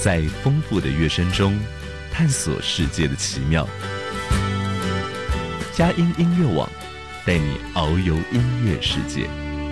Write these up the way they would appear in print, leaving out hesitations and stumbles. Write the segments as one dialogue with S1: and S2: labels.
S1: 在丰富的乐声中探索世界的奇妙。佳音音乐网带你遨游音乐世界。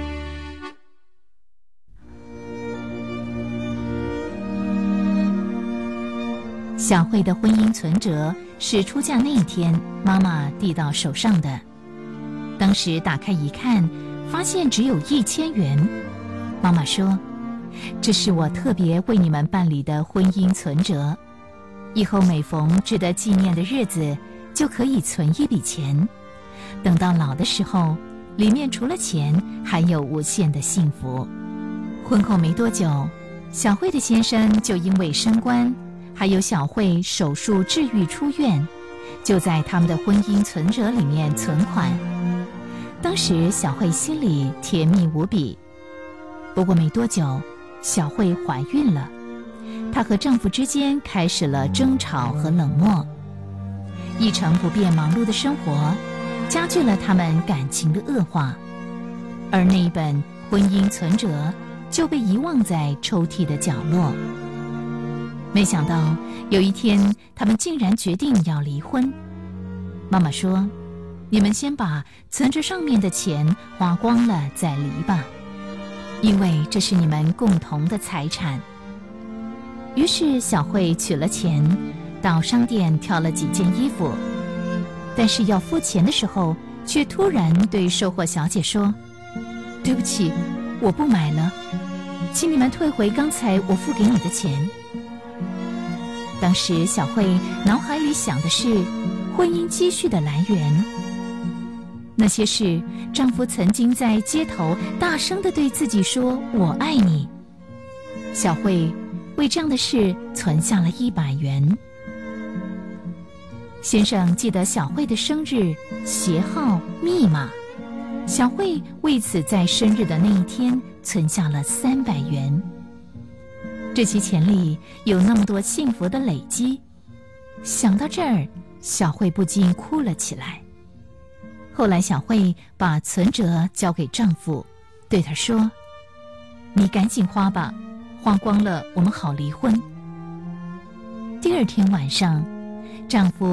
S2: 小慧的婚姻存折是出嫁那一天妈妈递到手上的，当时打开一看，发现只有1000元。妈妈说，这是我特别为你们办理的婚姻存折，以后每逢值得纪念的日子就可以存一笔钱，等到老的时候，里面除了钱还有无限的幸福。婚后没多久，小慧的先生就因为升官，还有小慧手术治愈出院，就在他们的婚姻存折里面存款。当时小慧心里甜蜜无比。不过没多久，小慧怀孕了，她和丈夫之间开始了争吵和冷漠，一成不变忙碌的生活加剧了他们感情的恶化，而那一本婚姻存折就被遗忘在抽屉的角落。没想到有一天，他们竟然决定要离婚。妈妈说，你们先把存折上面的钱花光了再离吧，因为这是你们共同的财产。于是小慧取了钱，到商店挑了几件衣服，但是要付钱的时候，却突然对售货小姐说，对不起，我不买了，请你们退回刚才我付给你的钱。当时小慧脑海里想的是婚姻积蓄的来源，那些是丈夫曾经在街头大声地对自己说我爱你。小慧为这样的事存下了100元。先生记得小慧的生日、鞋号、密码，小慧为此在生日的那一天存下了300元。这些钱里有那么多幸福的累积，想到这儿，小慧不禁哭了起来。后来小慧把存折交给丈夫，对他说，你赶紧花吧，花光了我们好离婚。第二天晚上，丈夫